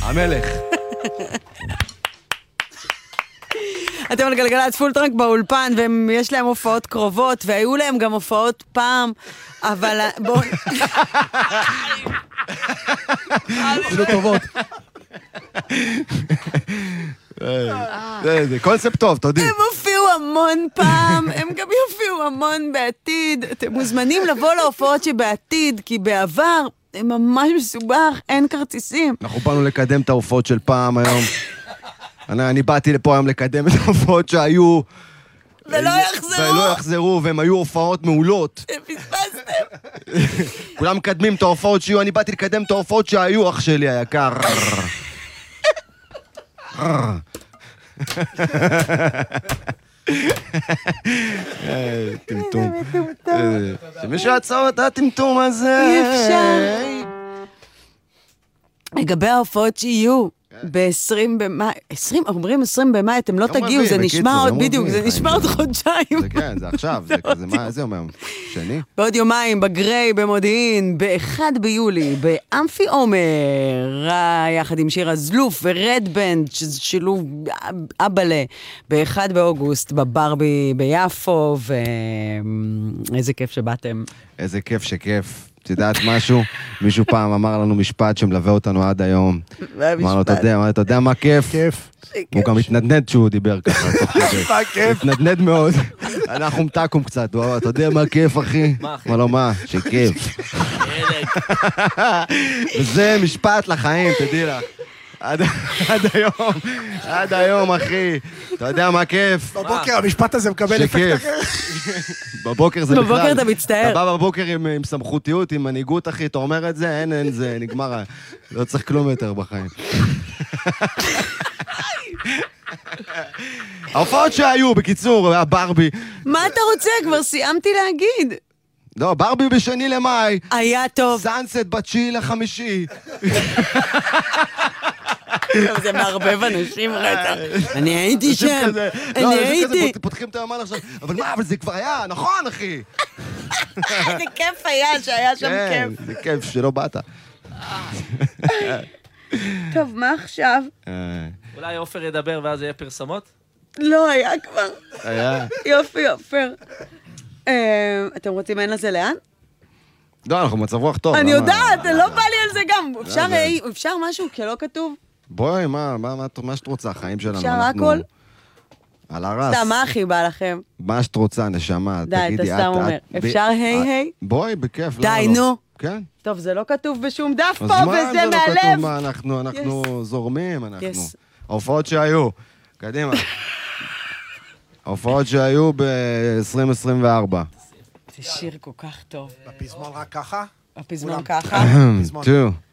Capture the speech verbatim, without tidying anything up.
המלך. אתם על גלגלצ פולטרק באולפן, ויש להם הופעות קרובות, והיו להם גם הופעות פעם, אבל בואו... אפילו טובות. זה קונספט טוב, תודי. הם הופיעו המון פעם, הם גם יופיעו המון בעתיד. אתם מוזמנים לבוא להופעות שבעתיד, כי בעבר הם ממש מסובך, אין כרטיסים. אנחנו באנו לקדם את ההופעות של פעם היום. אני, אני באתי לפה היום לקדם את ההופעות שהיו... ולא יחזרו. ולא יחזרו, והם היו הופעות מעולות. פספסתם. כולם מקדמים את ההופעות שיהיו, אני באתי לקדם את ההופעות שהיו, אח שלי היקר. טמטום. שמישהו עצר את הטמטום הזה. אי אפשר. לגבי ההופעות שיהיו ב-עשרים במאי, עשרים, אומרים עשרים במאי, אתם לא תגיעו, זה נשמע עוד, בדיוק, זה נשמע עוד חודשיים. זה כן, זה עכשיו, זה כזה, מה זה אומר? שני? בעוד יומיים, בגריי, במודיעין, ב-אחד ביולי, באמפי עומר, יחד עם שירה זלוף ורד בנד, שזה שילוב אבלה, ב-אחד באוגוסט, בברבי ביפו, ואיזה כיף שבאתם. איזה כיף שכיף. את יודעת משהו? מישהו פעם אמר לנו משפט שמלווה אותנו עד היום. אמר לו, אתה יודע, אתה יודע מה כיף? כיף. הוא גם התנדנד שהוא דיבר ככה. מה כיף? התנדנד מאוד. אנחנו מתקום קצת. אתה יודע מה כיף, אחי? מה לא מה? שכיף. וזה משפט לחיים, תדעי לך. עד היום, עד היום, אחי. אתה יודע מה כיף? בבוקר המשפט הזה מקבל אפקט אחר. בבוקר זה בכלל. בבוקר אתה מצטער. אתה בא בבוקר עם סמכותיות, עם מנהיגות, אחי, אתה אומר את זה, אין, אין, זה נגמר. לא צריך כלום יותר בחיים. ההופעות שהיו, בקיצור, הברבי. מה אתה רוצה? כבר סיימתי להגיד. לא, ברבי בשני למאי. היה טוב. סאנסט בתשיעי לחמישי. זה מערבב אנשים רצח. אני הייתי שם. אני הייתי. פותחים את היומן עכשיו. אבל מה, אבל זה כבר היה, נכון, אחי? איזה כיף היה שהיה שם כן, כיף. זה כיף שלא באת. טוב, מה עכשיו? אולי אופר ידבר ואז יהיה פרסמות? לא, היה כבר. היה. יופי, אופר. אתם רוצים אין לזה לאן? לא, אנחנו מצב רוח טוב. אני יודעת, לא בא לי על זה גם. אפשר משהו שלא כתוב? בואי, מה שאת רוצה, החיים שלנו. אפשר הכל? על הרס. סתם, מה הכי בא לכם? מה שאת רוצה, נשמה. די, אתה סתם אומר. אפשר היי היי? בואי, בכיף. די, נו. כן. טוב, זה לא כתוב בשום דף פה, אז מה וזה זה לא מהלב. כתוב? מה, אנחנו אנחנו זורמים, אנחנו. ההופעות שהיו. קדימה. ההופעות שהיו ב-עשרים עשרים וארבע. זה שיר כל כך טוב. בפזמון רק ככה? הפזמון ככה? טוב.